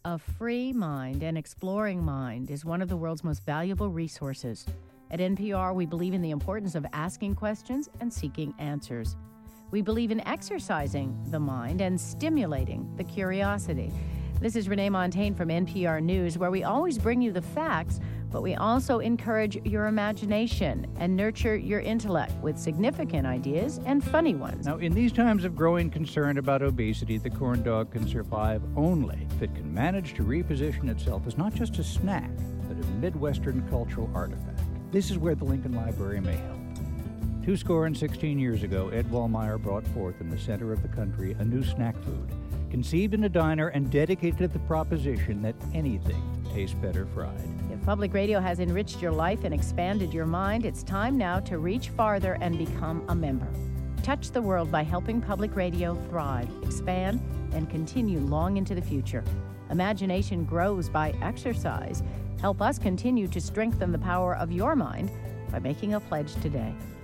A free mind and exploring mind is one of the world's most valuable resources. At NPR, we believe in the importance of asking questions and seeking answers. We believe in exercising the mind and stimulating the curiosity. This is Renee Montagne from NPR News, where we always bring you the facts, but we also encourage your imagination and nurture your intellect with significant ideas and funny ones. Now, in these times of growing concern about obesity, the corn dog can survive only if it can manage to reposition itself as not just a snack, but a Midwestern cultural artifact. This is where the Lincoln Library may help. 16 years ago, Ed Wallmeyer brought forth in the center of the country a new snack food, conceived in a diner and dedicated to the proposition that anything tastes better fried. If public radio has enriched your life and expanded your mind, it's time now to reach farther and become a member. Touch the world by helping public radio thrive, expand, and continue long into the future. Imagination grows by exercise. Help us continue to strengthen the power of your mind by making a pledge today.